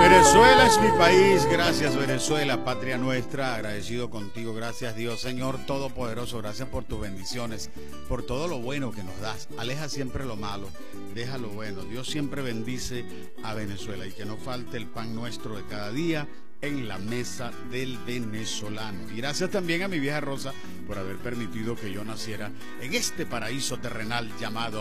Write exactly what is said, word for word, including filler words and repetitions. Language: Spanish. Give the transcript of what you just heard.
Venezuela es mi país, gracias Venezuela, patria nuestra, agradecido contigo, gracias Dios, Señor Todopoderoso, gracias por tus bendiciones, por todo lo bueno que nos das, aleja siempre lo malo, deja lo bueno, Dios siempre bendice a Venezuela y que no falte el pan nuestro de cada día en la mesa del venezolano. Y gracias también a mi vieja Rosa por haber permitido que yo naciera en este paraíso terrenal llamado